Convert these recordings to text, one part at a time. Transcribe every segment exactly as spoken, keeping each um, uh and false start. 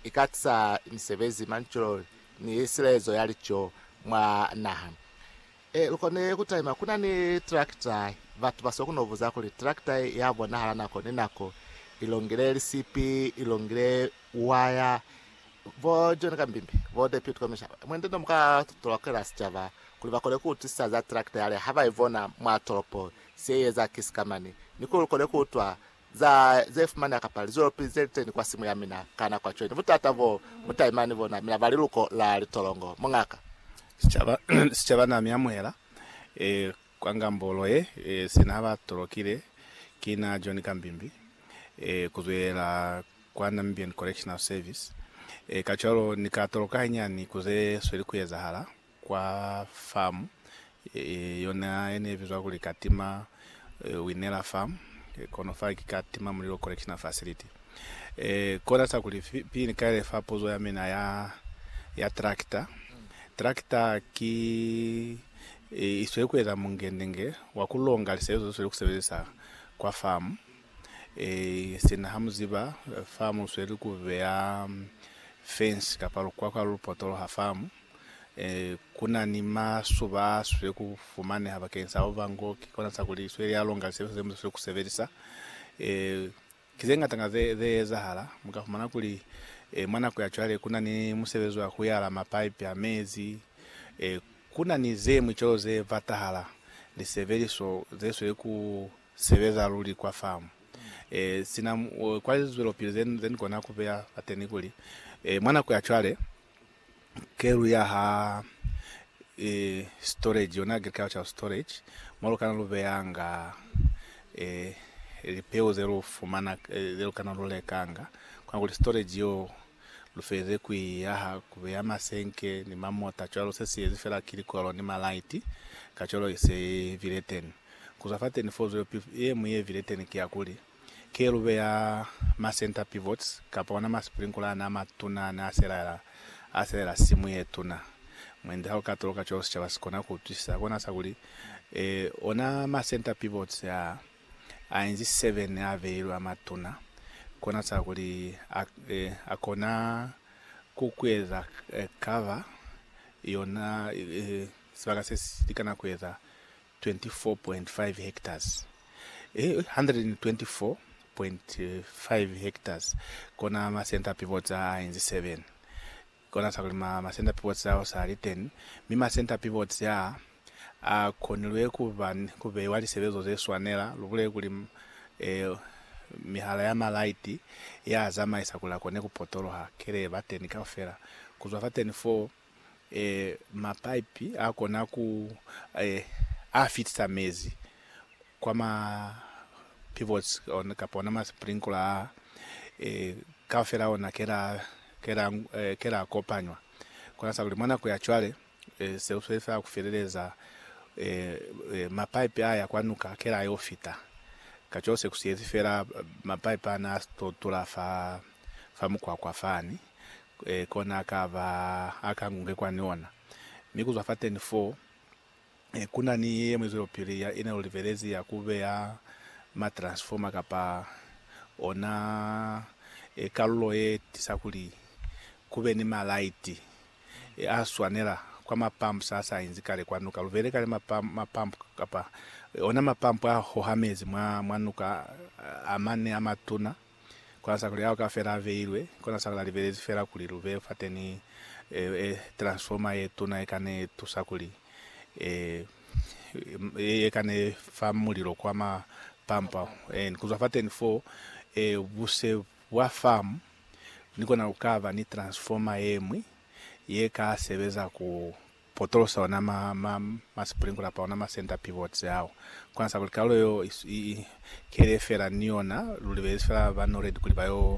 ikatsa nisevezi mancho ni silezo yalicho mwa naha e ukone kutaima kuna ni tractor vatu basokunovuza kuli tractor yabona hala nako ninako ilongere lisipi ilongere waya vo John Kambimbi vo deputy commissioner mwende ndo mka tutolokera sichava kuli bakole kutisa za tractor yale haba ivona mwa toropo siye za kisikamani nikulu kole kutwa za zefumani akapali zero present kwa simu ya mina kana kwa choni vutata vo mutaimani vona mina valiluko la litolongo mungaka sichava sichava na miamwela e kwanga mboloye e, sinaba torokire kina John Kambimbi e kuzwela kwa Namibian Correctional Service e kachoro nikatoroka nyani kuze sweli kuyeza hala kwa farm e, yona ene vizwa kuli katima e, winela farm e, kono fa katima mulilo correctional facility e kona sa kuli pi nikaile fa pozo ya mina ya ya tractor tractor ki e, iswe kweza mungendenge wakulonga lisezo sweli kusebeza kwa farm e sina hamziba farm sweli kuvea um, fence kapalo kwa kwa lupotolo ha farm e kuna ni masuba sweli kufumane haba kensa ovango kikona sakuli sweli alonga lisezo sweli kuseverisa e kizenga tangaze ze zahala mukafumana kuli e, mwana kwa chwale kuna ni musevezo wa kuyala mapipe ya mezi e, kuna ni ze mwichoze vatahala liseveriso ze sweli kuseveza luli kwa farm e sina kwa hizo zen zen kona kupea atenikuli e mwana kwa chwale keru ya ha e storage yona agricultural storage malo kana lubeyanga e ripeo zero fumana zero kana lole kanga kwa nguli storage yo lufeze kuiyaha kubeya masenke ni mamota chalo sesi ezifera kili kwa ni malaiti kacholo ise vireten kuzafate ni fozo ye muye vireten kiakuli kelube ya ma center pivots kapona ma sprinkler na matuna na asera asera simu yetuna mwende hao katoroka chose chabasikona kutisa kona saguli e ona ma center pivots ya ainzi seven aveirwa matuna kona saguli ak, e, akona kukweza e, cover yona e, swaga sesi dikana kweza twenty-four point five hectares e one hundred twenty-four point five hectares kona ma center pivots a inzi seven kona saguli ma, ma center pivots a osari ten mi ma center pivots ya a konilwe kuban kube wali sevezo ze swanela lubule kuli e mihala ya malaiti ya azama isakula kone kupotolo ha kere bateni kafera kuzwa fateni four e mapipe akona ku e afitsa mezi kwa ma pivots on kapona ma sprinkler e kafera ona kera kera e, kera akopanywa kuna sababu mwana kwa chwale e, seusefa kufereleza e, e mapipe haya kwanuka kera ayofita kachose kusiyezifera mapipe ana stotula fa famu kwa kwa fani e, kona akava akangunge kwa niona mikuzwa fateni four e, kuna ni yemwezo pili ya ina oliverezi ya kube ya ma transformer kapa ona e, kalulo e tisakuli kube ni malaiti e, aswanela kwa mapampu sasa inzikale kwanuka luvere kale mapampu mapampu kapa e, ona mapampu aho hamezi mwa mwanuka amane amatuna kwa sakuli yao kafera veirwe kona sakula liverezi fera kuli luve fateni e, e, transformer yetuna ekane tusakuli e, e ekane famuliro kwa ma pampa e kuzwa fateni four e buse wa farm niko na ukava ni transformer yemwe yeka sebeza ku potolosa ona ma ma, ma sprinkler pa ona ma center pivots yao kwanza kulikalo yo kere fera niona lulivezi fera vano red kuli bayo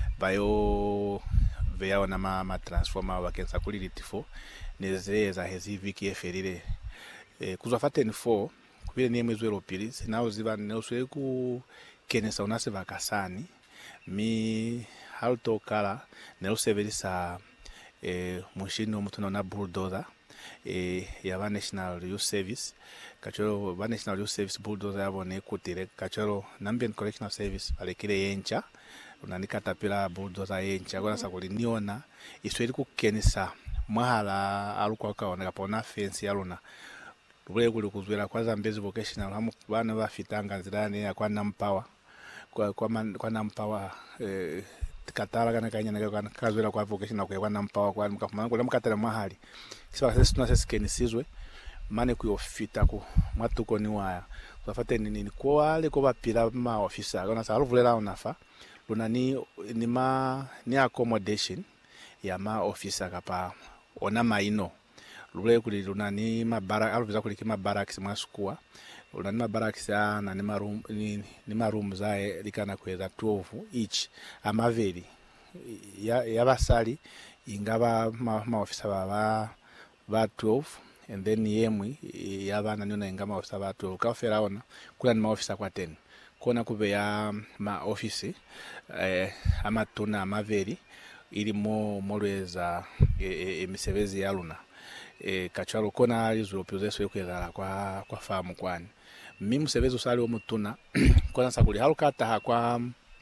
bayo veya ona ma, ma transformer wakensa kuli litifo nezeza hezi viki eferire e, kuzwa fateni four kubile ni mwezi wopili sinao ziva neoswe ku kenesa unase vakasani mi halto kala neoseverisa e mushini omutuna na bulldozer e ya va National Youth Service kachoro va National Youth Service bulldozer yabone kutire kachoro Namibian Correctional Service alekire yencha lunani katapila bulldozer yencha kona sakuli niona isweli kukenisa mwahala alukwa kaoneka pona fence yaluna lule kuli kuzwela kwa Zambezi vocational hamu bana bafitanga nzirani ya kwa nampawa kwa kwa, man, kwa nampawa eh, katala kana kanyana kana kazwela kwa vocational kwa kwa nampawa kwa mkafumana kula mkatala mahali kisiba sisi tunasesikenisizwe mane kuyofita ku matuko ni waya zafate nini ni kwa wale kwa bapila ma officer kana sa aluvulera onafa lunani ni ma ni accommodation ya ma officer kapa ona maino lule kuli lunani mabara aluviza kuli kima barracks mwasukua lunani mabarracks ana ni maroom ni, ni maroom zae likana kweza twelve each amaveri ya yabasali ingaba ma, ma officer baba ba twelve and then yemwe yabana nona ingama officer ba twelve kafera ona kula ni ma officer kwa ten kona kube ya ma office eh amatuna amaveri ili mo molweza emisebezi e, e, yaluna e, kachalo kona alizo pyozeso yokwezala kwa kwa famu kwani mimi musebezi usali omutuna kona sakuli halukata kwa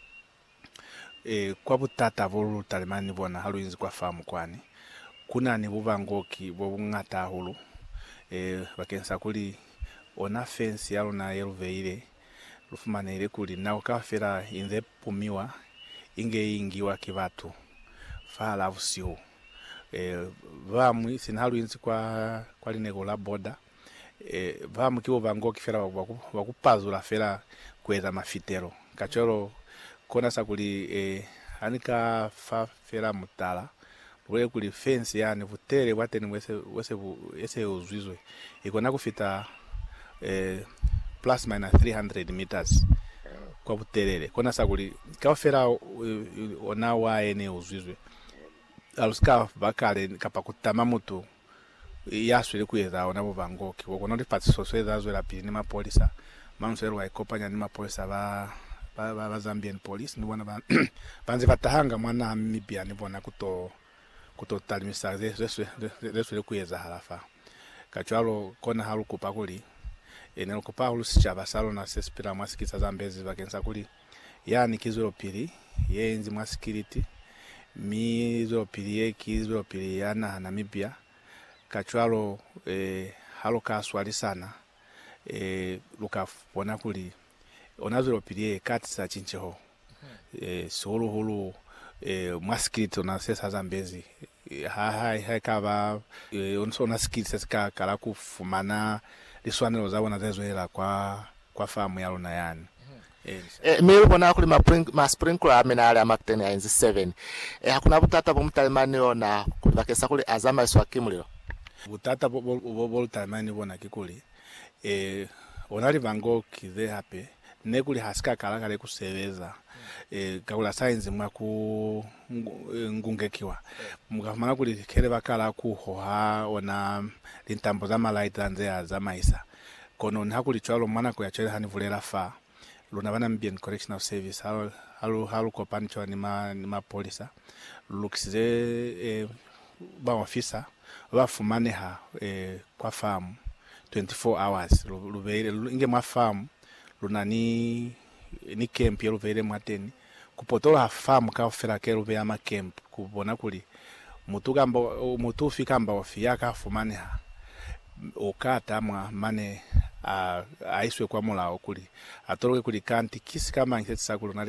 e, kwa butata volu talimani bona haluinzi kwa famu kwani kuna ni buvangoki bobungata hulu e, bakensa kuli ona fence yaluna yeluveire lufumana ile kuli nawo kafera inze pumiwa inge ingiwa kibatu fala usio eh vamu sinalu inzi kwa kwa linego la boda eh vamu kibo vango kifera wakupazula fera kweza mafitero kachoro kona sakuli eh anika fa fera mutala lwe kuli fence yani vutere wateni wese wese ese uzwizwe ikona kufita eh plus minus three hundred meters kwa buterere kona sakuli kafera ona wa ene uzwizwe aluska bakale kapakutama mutu yaswele kuyeza ona buvangoki wokona ndi pati sosweza azwela pili ni mapolisa manusero wa ikopanya ni mapolisa ba ba, ba, ba Zambian police ni bona banze batahanga mwana amibia ni bona kuto kuto talimisa zeswe zeswe kuyeza halafa kachwalo kona haluko pakuli enelo kopahulu sichaba salo na sespira mwasikisa Zambezi bakensa kuli yani kizero pili yenzi mwa security mizo pili kizero pili yana Namibia kachwalo eh haloka swali sana eh lukafona kuli onazero pili katisa chincheho eh solo holo eh mwa security na sesa Zambezi ha ha ha kaba eh ona security sika kala kufumana liswanelo zabona zezoela kwa kwa famu yalona yani eh mimi bona kuli ma ma sprinkler amenale amakuteni ainzi seven eh hakuna butata bomutalimani ona kulibakesa kuli azama iswakimuliro butata bo bo talimani bona kikuli eh onali vango kize hape nekuli hasika kala kale kusebeza eh kakula science mwa ku ngungekiwa mukafumana kuli kele bakala kuhoha ona lintambo za malaita anze za maisa kono nhakuli chwalo mwana ko yachele hani vulera fa luna bana Nambian Correctional Service halu halu halu ko pancho ni ma ni ma polisa lukize eh, ba officer bafumane ha eh, kwa famu twenty-four hours lubeire inge mwa famu luna ni ni camp yelubeire mwateni kupotola famu ka ofera ke lube ama camp kubona kuli mutu gamba mutu fika mba ofia ka fumane ha okata mwa mane a aiswe kwa mola okuli atoroke kuli kanti kisi kama nsetsa kuluna